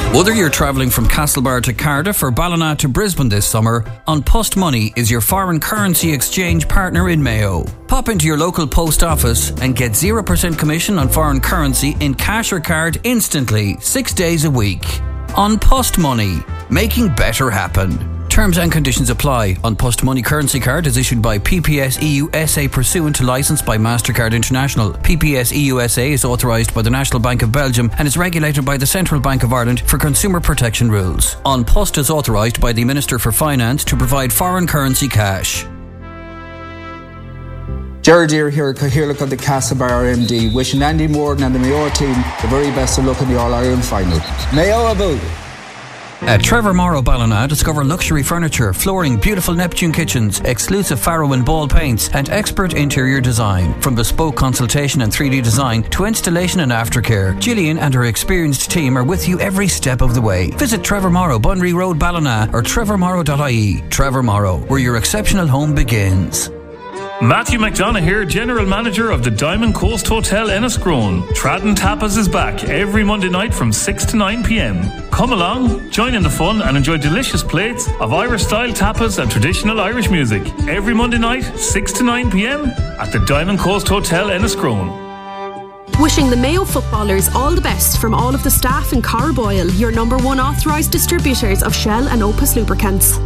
Whether you're travelling from Castlebar to Cardiff or Ballina to Brisbane this summer, An Post Money is your foreign currency exchange partner in Mayo. Pop into your local post office and get 0% commission on foreign currency in cash or card instantly, 6 days a week. An Post Money, making better happen. Terms and conditions apply. An Post Money currency card is issued by PPS EU SA pursuant to licence by MasterCard International. PPS EU SA is authorised by the National Bank of Belgium and is regulated by the Central Bank of Ireland for consumer protection rules. An Post is authorised by the Minister for Finance to provide foreign currency cash. Gerard here, Cathaoirleach of the Castlebar MD, wishing Andy Morgan and the Mayo team the very best of luck in the All-Ireland final. Mayo Abu! At Trevor Morrow Ballina, discover luxury furniture, flooring, beautiful Neptune kitchens, exclusive Faro and Ball paints, and expert interior design. From bespoke consultation and 3D design to installation and aftercare, Gillian and her experienced team are with you every step of the way. Visit Trevor Morrow, Bunry Road, Ballina, or trevormorrow.ie. Trevor Morrow, where your exceptional home begins. Matthew McDonough here, General Manager of the Diamond Coast Hotel Enniscrone. Tradden Tapas is back every Monday night from 6 to 9 p.m. Come along, join in the fun and enjoy delicious plates of Irish-style tapas and traditional Irish music. Every Monday night, 6 to 9 p.m. at the Diamond Coast Hotel Enniscrone. Wishing the Mayo footballers all the best from all of the staff in Carboyle, your number one authorised distributors of Shell and Opus lubricants.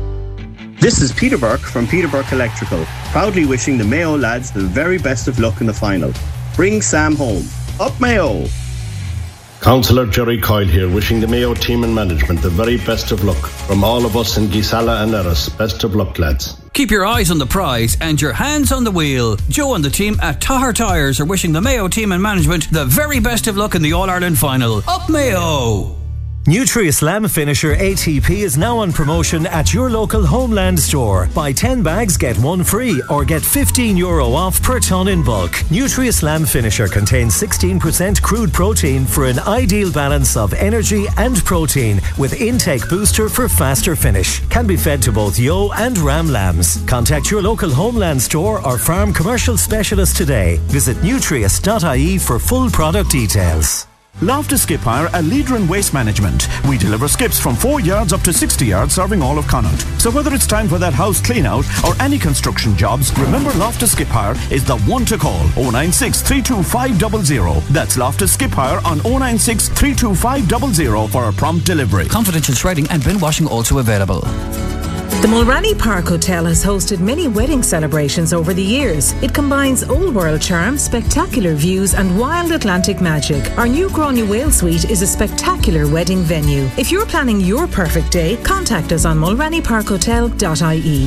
This is Peter Burke from Peter Burke Electrical, proudly wishing the Mayo lads the very best of luck in the final. Bring Sam home. Up Mayo! Councillor Jerry Coyle here, wishing the Mayo team and management the very best of luck. From all of us in Gisala and Erris, best of luck, lads. Keep your eyes on the prize and your hands on the wheel. Joe and the team at Tahar Tyres are wishing the Mayo team and management the very best of luck in the All-Ireland final. Up Mayo! Nutri-Slam Finisher ATP is now on promotion at your local Homeland store. Buy 10 bags, get 1 free, or get €15 off per tonne in bulk. Nutri-Slam Finisher contains 16% crude protein for an ideal balance of energy and protein, with intake booster for faster finish. Can be fed to both ewe and ram lambs. Contact your local Homeland store or farm commercial specialist today. Visit nutrius.ie for full product details. Loftus Skip Hire, a leader in waste management. We deliver skips from 4 yards up to 60 yards, serving all of Connaught. So whether it's time for that house clean out or any construction jobs, remember Loftus Skip Hire is the one to call. 096 325 00. That's Loftus Skip Hire on 096 325 00 for a prompt delivery. Confidential shredding and bin washing also available. The Mulranny Park Hotel has hosted many wedding celebrations over the years. It combines old world charm, spectacular views and wild Atlantic magic. Our new Gráinne Whale Suite is a spectacular wedding venue. If you're planning your perfect day, contact us on mulrannyparkhotel.ie.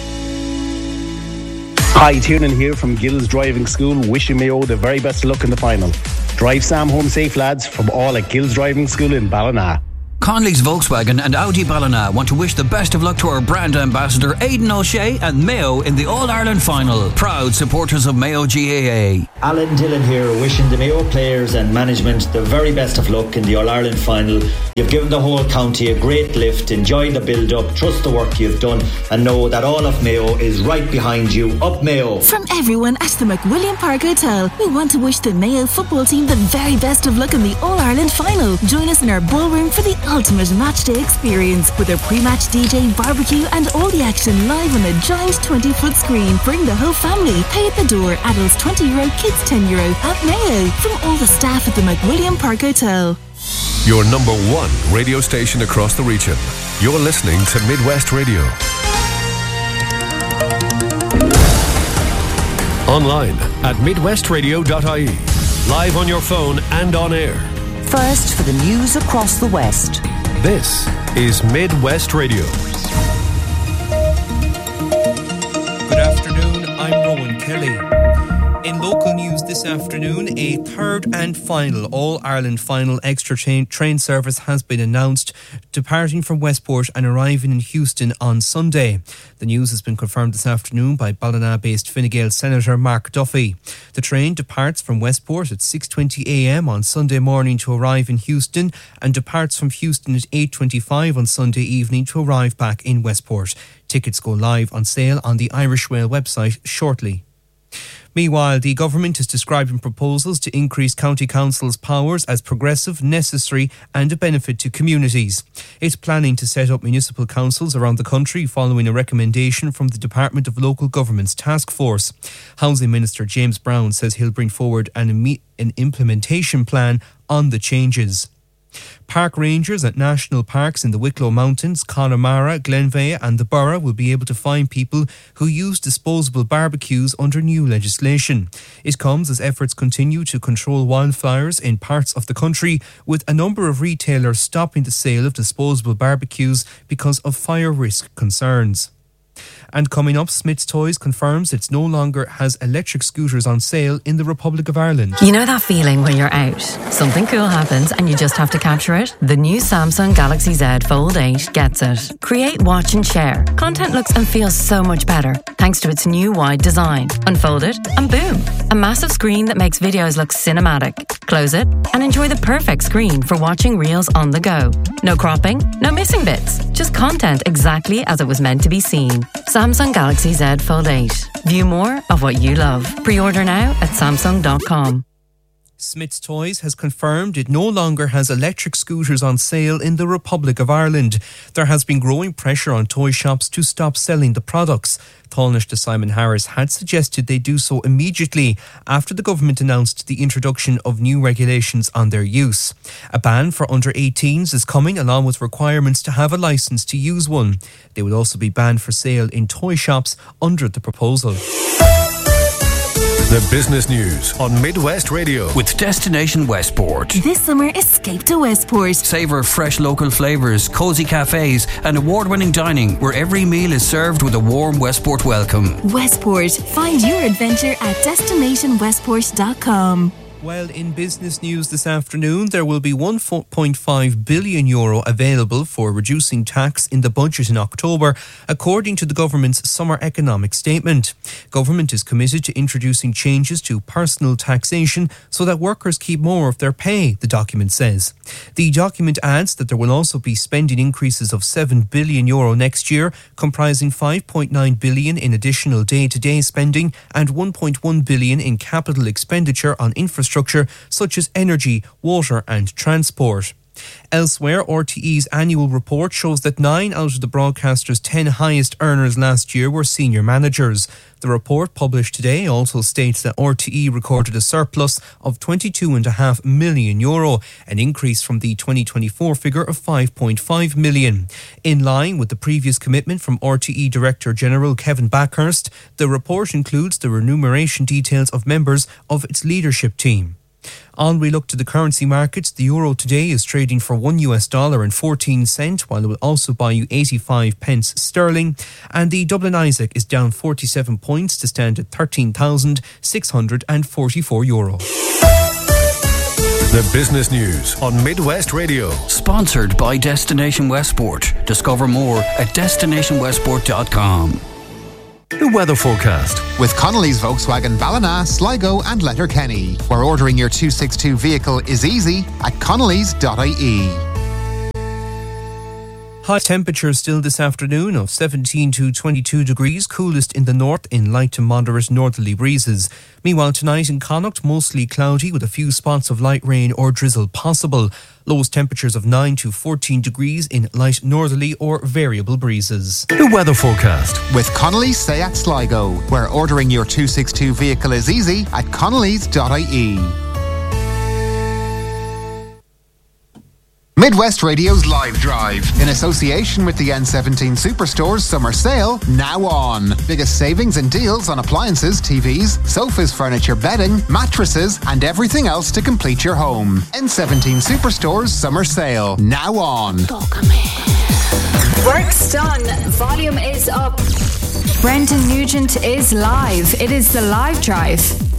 Hi, Tiernan here from Gills Driving School, wishing Mayo the very best of luck in the final. Drive Sam home safe, lads, from all at Gills Driving School in Ballina. Conley's Volkswagen and Audi Ballina want to wish the best of luck to our brand ambassador Aidan O'Shea and Mayo in the All-Ireland final. Proud supporters of Mayo GAA. Alan Dillon here, wishing the Mayo players and management the very best of luck in the All-Ireland final. You've given the whole county a great lift. Enjoy the build-up, trust the work you've done, and know that all of Mayo is right behind you. Up Mayo! From everyone at the McWilliam Park Hotel, we want to wish the Mayo football team the very best of luck in the All-Ireland final. Join us in our ballroom for the ultimate matchday experience with a pre-match DJ, barbecue and all the action live on a giant 20-foot screen. Bring the whole family. Pay at the door. Adults €20, kids €10 at Mayo. From all the staff at the McWilliam Park Hotel. Your number one radio station across the region. You're listening to Midwest Radio. Online at midwestradio.ie. Live on your phone and on air. First for the news across the West. This is Midwest Radio. Good afternoon, I'm Rowan Kelly. In local news this afternoon, a third and final All-Ireland final extra train service has been announced, departing from Westport and arriving in Houston on Sunday. The news has been confirmed this afternoon by Ballina-based Fine Gael Senator Mark Duffy. The train departs from Westport at 6:20 a.m. on Sunday morning to arrive in Houston and departs from Houston at 8:25 on Sunday evening to arrive back in Westport. Tickets go live on sale on the Irish Rail website shortly. Meanwhile, the government is describing proposals to increase county councils' powers as progressive, necessary and a benefit to communities. It's planning to set up municipal councils around the country following a recommendation from the Department of Local Government's task force. Housing Minister James Brown says he'll bring forward an implementation plan on the changes. Park rangers at national parks in the Wicklow Mountains, Connemara, Glenveigh and the Borough will be able to fine people who use disposable barbecues under new legislation. It comes as efforts continue to control wildfires in parts of the country, with a number of retailers stopping the sale of disposable barbecues because of fire risk concerns. And coming up, Smith's Toys confirms it no longer has electric scooters on sale in the Republic of Ireland. You know that feeling when you're out, something cool happens and you just have to capture it? The new Samsung Galaxy Z Fold 8 gets it. Create, watch and share. Content looks and feels so much better thanks to its new wide design. Unfold it and boom, a massive screen that makes videos look cinematic. Close it and enjoy the perfect screen for watching reels on the go. No cropping, no missing bits, just content exactly as it was meant to be seen. Samsung Galaxy Z Fold 8. View more of what you love. Pre-order now at Samsung.com. Smith's Toys has confirmed it no longer has electric scooters on sale in the Republic of Ireland. There has been growing pressure on toy shops to stop selling the products. Taoiseach Simon Harris had suggested they do so immediately after the government announced the introduction of new regulations on their use. A ban for under 18s is coming, along with requirements to have a licence to use one. They will also be banned for sale in toy shops under the proposal. The business news on Midwest Radio. With Destination Westport. This summer, escape to Westport. Savour fresh local flavours, cosy cafes and award-winning dining where every meal is served with a warm Westport welcome. Westport. Find your adventure at destinationwestport.com. Well, in business news this afternoon, there will be €1.5 billion available for reducing tax in the budget in October, according to the government's summer economic statement. Government is committed to introducing changes to personal taxation so that workers keep more of their pay, the document says. The document adds that there will also be spending increases of €7 billion next year, comprising €5.9 billion in additional day-to-day spending and €1.1 billion in capital expenditure on infrastructure such as energy, water and transport. Elsewhere, RTE's annual report shows that 9 out of the broadcaster's 10 highest earners last year were senior managers. The report published today also states that RTE recorded a surplus of €22.5 million, an increase from the 2024 figure of €5.5 million. In line with the previous commitment from RTE Director General Kevin Backhurst, the report includes the remuneration details of members of its leadership team. On we look to the currency markets. The euro today is trading for $1.14, while it will also buy you 85 pence sterling. And the Dublin Isaac is down 47 points to stand at €13,644. The business news on Midwest Radio. Sponsored by Destination Westport. Discover more at destinationwestport.com. The weather forecast. With Connolly's Volkswagen Ballina, Sligo and Letterkenny, where ordering your 262 vehicle is easy at connolly's.ie. High temperatures still this afternoon of 17 to 22 degrees, coolest in the north in light to moderate northerly breezes. Meanwhile, tonight in Connacht, mostly cloudy with a few spots of light rain or drizzle possible. Lowest temperatures of 9 to 14 degrees in light northerly or variable breezes. The weather forecast. With Connolly's Seat Sligo, where ordering your 262 vehicle is easy at connolly's.ie. Midwest Radio's Live Drive, in association with the N17 Superstore's Summer Sale, now on. Biggest savings and deals on appliances, TVs, sofas, furniture, bedding, mattresses, and everything else to complete your home. N17 Superstore's Summer Sale, now on. Work's done. Volume is up. Brendan Nugent is live. It is the Live Drive.